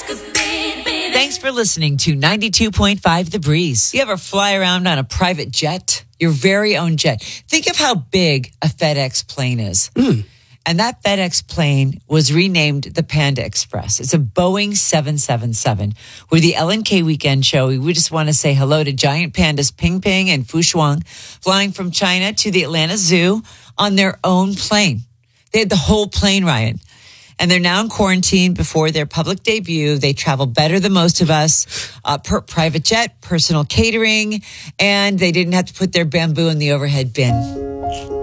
Thanks for listening to 92.5 The Breeze. You ever fly around on a private jet? Your very own jet. Think of how big a FedEx plane is. And that FedEx plane was renamed the Panda Express. It's a Boeing 777. We're the LNK Weekend Show. We just want to say hello to giant pandas Ping Ping and Fu Shuang flying from China to the Atlanta Zoo on their own plane. They had the whole plane, Ryan. And they're now in quarantine before their public debut. They travel better than most of us, private jet, personal catering, and they didn't have to put their bamboo in the overhead bin.